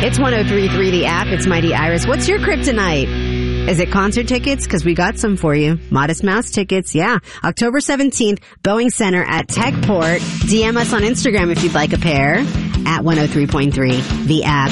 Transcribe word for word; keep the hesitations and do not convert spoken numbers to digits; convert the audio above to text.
It's one oh three point three, the app. It's Mighty Iris. What's your kryptonite? Is it concert tickets? Because we got some for you. Modest Mouse tickets, yeah. October seventeenth, Boeing Center at Techport. D M us on Instagram if you'd like a pair. At one oh three point three, the app.